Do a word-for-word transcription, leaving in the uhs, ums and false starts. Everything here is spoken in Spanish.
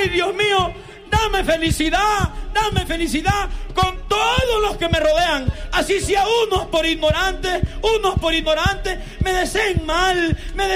Ay, Dios mío, dame felicidad, dame felicidad con todos los que me rodean. Así sea unos por ignorantes, unos por ignorantes, me deseen mal, me deseen